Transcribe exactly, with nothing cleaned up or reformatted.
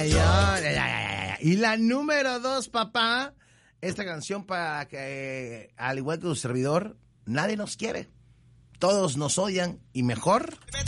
ay, ay, ay, ay. Y la número dos, papá, esta canción para que, al igual que tu servidor, nadie nos quiere. Todos nos odian y mejor